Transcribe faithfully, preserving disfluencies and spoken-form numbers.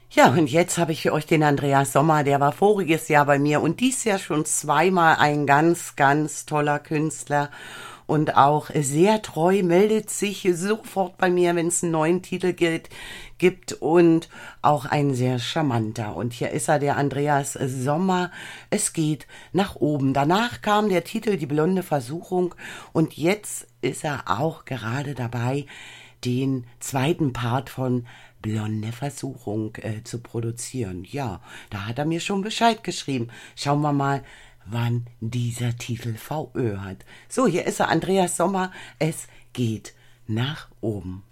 Ja, und jetzt habe ich für euch den Andreas Sommer, der war voriges Jahr bei mir und dies Jahr schon zweimal ein ganz, ganz toller Künstler und auch sehr treu, meldet sich sofort bei mir, wenn es einen neuen Titel gibt, gibt und auch ein sehr charmanter. Und hier ist er, der Andreas Sommer. Es geht nach oben. Danach kam der Titel Die blonde Versuchung und jetzt ist er auch gerade dabei, den zweiten Part von Blonde Versuchung äh, zu produzieren. Ja, da hat er mir schon Bescheid geschrieben. Schauen wir mal, wann dieser Titel V Ö hat. So, hier ist er, Andreas Sommer. Es geht nach oben.